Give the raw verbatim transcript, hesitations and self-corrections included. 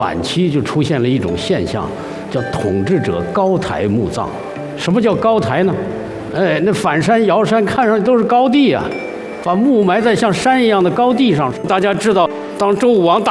晚期就出现了一种现象，叫统治者高台墓葬。什么叫高台呢？哎，那反山摇山看上去都是高地啊，把墓埋在像山一样的高地上。大家知道，当周武王大